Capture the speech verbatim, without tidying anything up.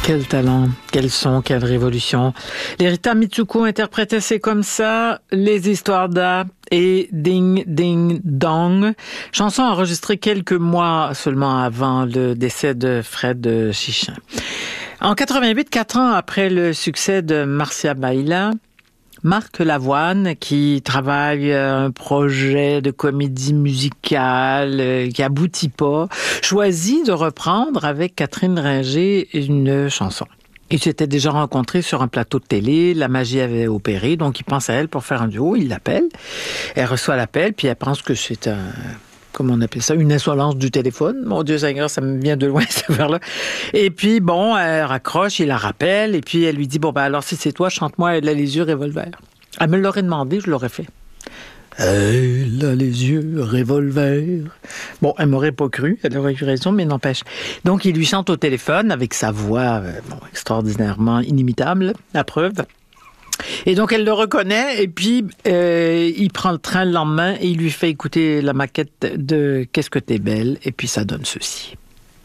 Quel talent, quel son, quelle révolution. Les Rita Mitsuko interprétaient C'est comme ça, Les histoires d'A et Ding Ding Dong. Chanson enregistrée quelques mois seulement avant le décès de Fred Chichin. En quatre-vingt-huit, quatre ans après le succès de Marcia Baila, Marc Lavoine, qui travaille un projet de comédie musicale qui aboutit pas, choisit de reprendre avec Catherine Ringer une chanson. Ils s'étaient déjà rencontrés sur un plateau de télé, la magie avait opéré, donc il pense à elle pour faire un duo, il l'appelle. Elle reçoit l'appel, puis elle pense que c'est un... comment on appelle ça, une insolence du téléphone. Mon Dieu Seigneur, ça me vient de loin, cette affaire-là. Et puis, bon, elle raccroche, il la rappelle, et puis elle lui dit, bon, ben alors, si c'est toi, chante-moi Elle a les yeux revolver. Elle me l'aurait demandé, je l'aurais fait. Elle a les yeux revolver. Bon, elle m'aurait pas cru, elle aurait eu raison, mais n'empêche. Donc, il lui chante au téléphone avec sa voix euh, bon, extraordinairement inimitable, la preuve. Et donc, elle le reconnaît, et puis euh, il prend le train le lendemain et il lui fait écouter la maquette de Qu'est-ce que t'es belle, et puis ça donne ceci.